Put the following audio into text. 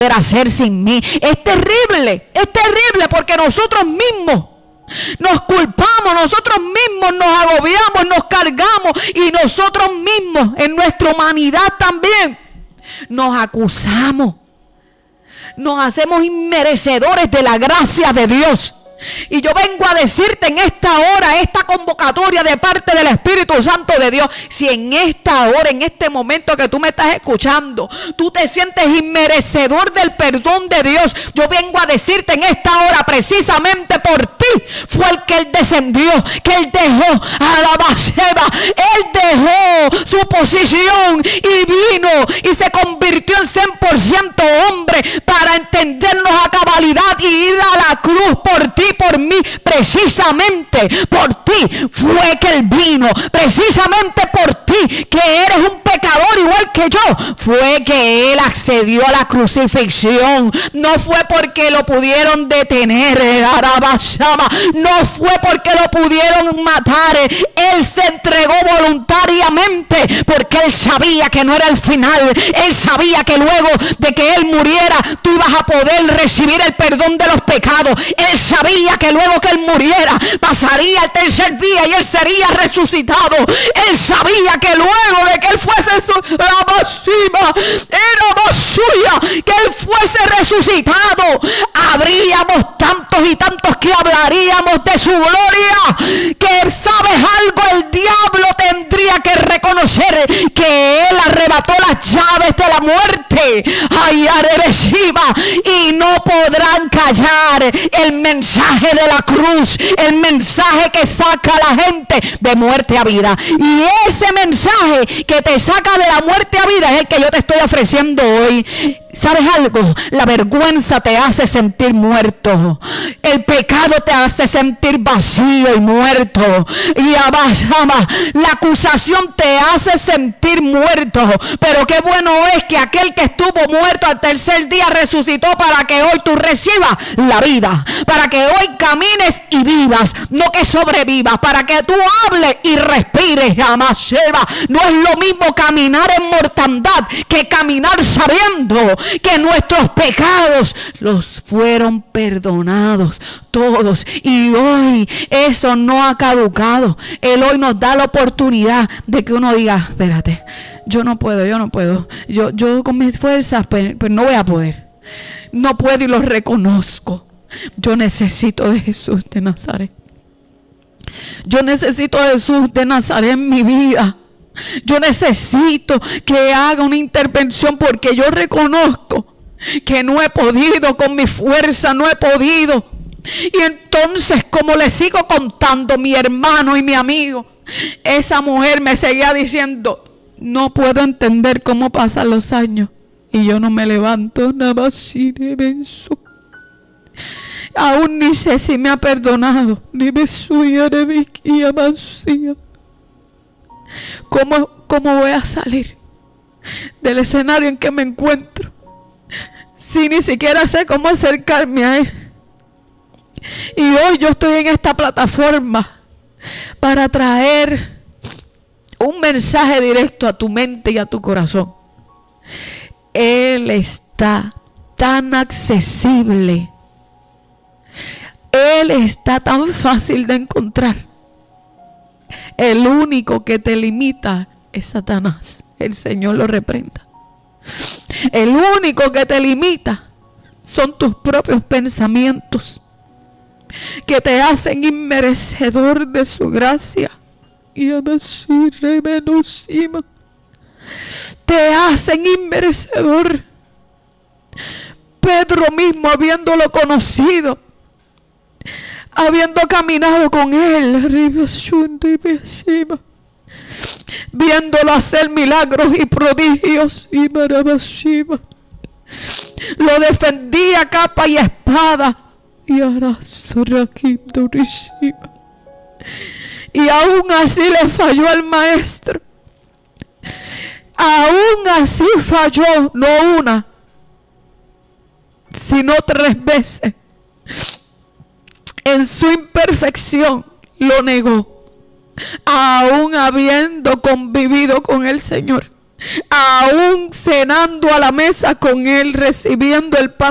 hacer sin mí. Es terrible porque nosotros mismos nos culpamos, nosotros mismos nos agobiamos, nos cargamos y nosotros mismos en nuestra humanidad también nos acusamos. Nos hacemos inmerecedores de la gracia de Dios. Y yo vengo a decirte en esta hora, esta convocatoria de parte del Espíritu Santo de Dios, si en esta hora, en este momento que tú me estás escuchando, tú te sientes inmerecedor del perdón de Dios, yo vengo a decirte en esta hora, precisamente por ti fue el que Él descendió, que Él dejó a la Batseba, Él dejó su posición y vino y se convirtió en 100% hombre para entendernos a cabalidad y ir a la cruz por ti, por mí. Precisamente por ti fue que Él vino, precisamente por ti, que eres un pecador igual que yo, fue que Él accedió a la crucifixión. No fue porque lo pudieron detener, no fue porque lo pudieron matar. Él se entregó voluntariamente porque Él sabía que no era el final. Él sabía que luego de que Él muriera, tú ibas a poder recibir el perdón de los pecados. Él sabía que luego que Él muriera, pasaría el tercer día y Él sería resucitado. Él sabía que luego de que Él fuese que Él fuese resucitado, habríamos tantos y tantos que hablaríamos de su gloria, que sabes algo, el diablo tendría que reconocer que Él arrebató las llaves de la muerte, y no podrán callar el mensaje de la cruz, el mensaje que saca a la gente de muerte a vida. Y ese mensaje que te saca de la muerte a vida es el que yo te estoy ofreciendo hoy. ¿Sabes algo? La vergüenza te hace sentir muerto. El pecado te hace sentir vacío y muerto. Y la acusación te hace sentir muerto. Pero qué bueno es que aquel que estuvo muerto al tercer día resucitó para que hoy tú recibas la vida. Para que hoy camines y vivas, no que sobrevivas. Para que tú hables y respires. No es lo mismo caminar en mortandad que caminar sabiendo que nuestros pecados los fueron perdonados todos, y hoy eso no ha caducado. Él hoy nos da la oportunidad de que uno diga, espérate, yo no puedo, yo con mis fuerzas pues no voy a poder, no puedo y lo reconozco. Yo necesito de Jesús de Nazaret. Yo necesito de Jesús de Nazaret en mi vida. Yo necesito que haga una intervención porque yo reconozco que no he podido con mi fuerza, no he podido. Y entonces, como le sigo contando mi hermano y mi amigo, esa mujer me seguía diciendo, no puedo entender cómo pasan los años y yo no me levanto, nada más y venzo. Aún ni sé si me ha perdonado, ni me suya, ni me guía, mancía. ¿Cómo voy a salir del escenario en que me encuentro si ni siquiera sé cómo acercarme a Él? Y hoy yo estoy en esta plataforma para traer un mensaje directo a tu mente y a tu corazón. Él está tan accesible. Él está tan fácil de encontrar. El único que te limita es Satanás. El Señor lo reprenda. El único que te limita son tus propios pensamientos, que te hacen inmerecedor de su gracia. Te hacen inmerecedor. Pedro mismo, habiéndolo conocido, habiendo caminado con Él, viéndolo hacer milagros y prodigios, lo defendía capa y espada, y aún así le falló al maestro. Aún así falló, no una, sino 3 veces. En su imperfección lo negó, aún habiendo convivido con el Señor, aún cenando a la mesa con él, recibiendo el pan